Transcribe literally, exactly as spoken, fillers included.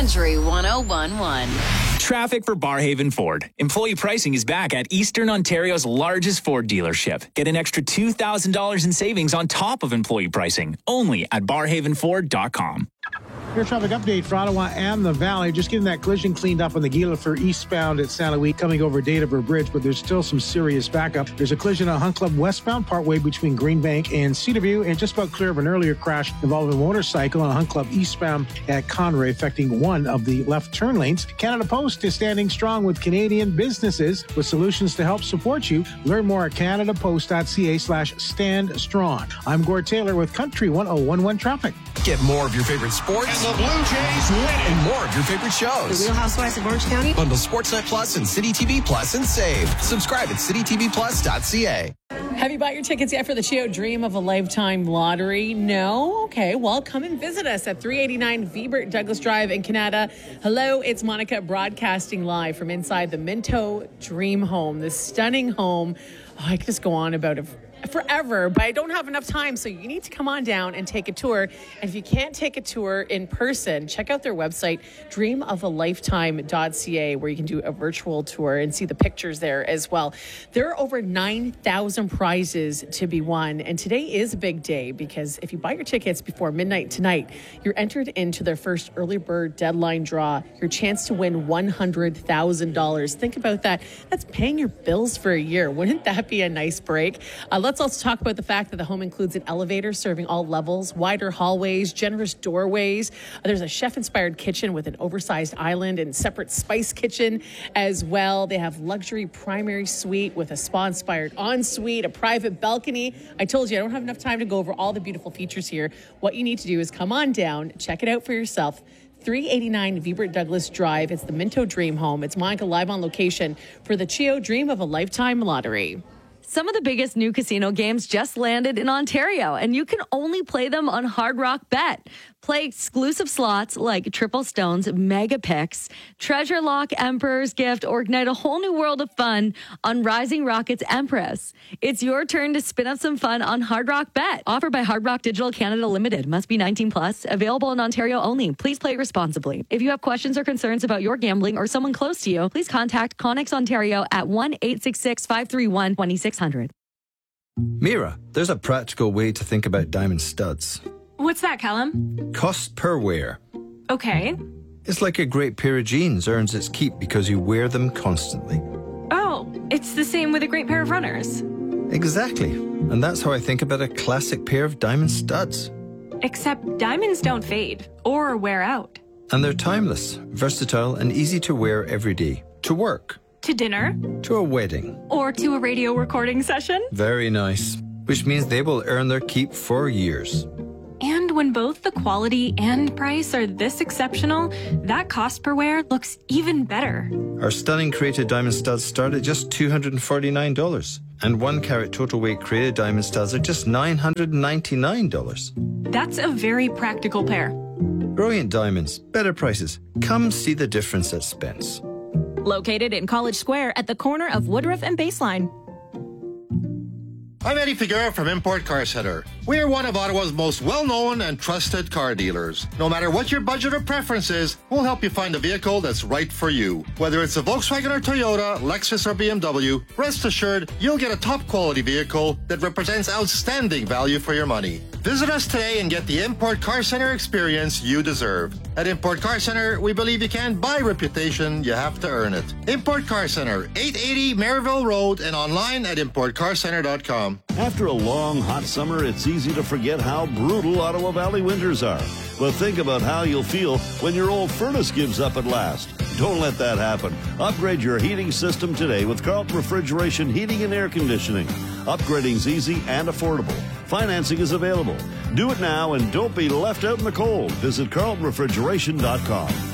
Country one oh one point one. Traffic for Barhaven Ford. Employee pricing is back at Eastern Ontario's largest Ford dealership. Get an extra two thousand dollars in savings on top of employee pricing, only at barhaven ford dot com. Your traffic update for Ottawa and the Valley. Just getting that collision cleaned up on the Gila for eastbound at Saint Louis coming over Dataver Bridge, but there's still some serious backup. There's a collision on Hunt Club westbound partway between Greenbank and Cedarview, and just about clear of an earlier crash involving a motorcycle on Hunt Club eastbound at Conray, affecting one of the left turn lanes. Canada Post is standing strong with Canadian businesses with solutions to help support you. Learn more at canadapost.ca slash stand strong. I'm Gord Taylor with Country one oh one point one traffic. Get more of your favorite sports. And the Blue Jays win. And more of your favorite shows. The Real Housewives of Orange County. Bundle Sportsnet Plus and City T V Plus and save. Subscribe at city t v plus dot c a. Have you bought your tickets yet for the C H E O Dream of a Lifetime lottery? No? Okay, well, come and visit us at three eighty-nine Vibert Douglas Drive in Canada. Hello, it's Monica broadcasting live from inside the Minto Dream Home, this stunning home. Oh, I could just go on about it forever, but I don't have enough time, so you need to come on down and take a tour. And if you can't take a tour in person, check out their website, dream of a lifetime dot c a, where you can do a virtual tour and see the pictures there as well. There are over nine thousand prizes to be won, and today is a big day because if you buy your tickets before midnight tonight, you're entered into their first early bird deadline draw, your chance to win one hundred thousand dollars. Think about that. That's paying your bills for a year. Wouldn't that be a nice break? Uh, let's also talk about the fact that the home includes an elevator serving all levels, wider hallways, generous doorways. Uh, there's a chef-inspired kitchen with an oversized island and separate spice kitchen as well. They have luxury primary suite with a spa-inspired ensuite, a private balcony. I told you I don't have enough time to go over all the beautiful features here. What you need to do is come on down, check it out for yourself. three eighty-nine Vibert Douglas Drive. It's the Minto Dream Home. It's Monica live on location for the C H E O Dream of a Lifetime lottery. Some of the biggest new casino games just landed in Ontario, and you can only play them on Hard Rock Bet. Play exclusive slots like Triple Stones, Mega Picks, Treasure Lock, Emperor's Gift, or ignite a whole new world of fun on Rising Rockets Empress. It's your turn to spin up some fun on Hard Rock Bet. Offered by Hard Rock Digital Canada Limited. Must be nineteen plus. Available in Ontario only. Please play responsibly. If you have questions or concerns about your gambling or someone close to you, please contact Connex Ontario at one eight six six, five three one, two six zero zero. Mira, there's a practical way to think about diamond studs. What's that, Callum? Cost per wear. Okay. It's like a great pair of jeans earns its keep because you wear them constantly. Oh, it's the same with a great pair of runners. Exactly. And that's how I think about a classic pair of diamond studs. Except diamonds don't fade or wear out. And they're timeless, versatile, and easy to wear every day. To work. To dinner. To a wedding. Or to a radio recording session. Very nice. Which means they will earn their keep for years. And when both the quality and price are this exceptional, that cost per wear looks even better. Our stunning created diamond studs start at just two hundred forty-nine dollars. And one carat total weight created diamond studs are just nine hundred ninety-nine dollars. That's a very practical pair. Brilliant diamonds, better prices. Come see the difference at Spence. Located in College Square at the corner of Woodruff and Baseline. I'm Eddie Figueroa from Import Car Center. We are one of Ottawa's most well-known and trusted car dealers. No matter what your budget or preference is, we'll help you find a vehicle that's right for you. Whether it's a Volkswagen or Toyota, Lexus or B M W, rest assured you'll get a top-quality vehicle that represents outstanding value for your money. Visit us today and get the Import Car Center experience you deserve. At Import Car Center, we believe you can't buy reputation, you have to earn it. Import Car Center, eight eighty Maryville Road, and online at import car center dot com. After a long, hot summer, it's easy to forget how brutal Ottawa Valley winters are. But think about how you'll feel when your old furnace gives up at last. Don't let that happen. Upgrade your heating system today with Carlton Refrigeration Heating and Air Conditioning. Upgrading's easy and affordable. Financing is available. Do it now and don't be left out in the cold. Visit carlton refrigeration dot com.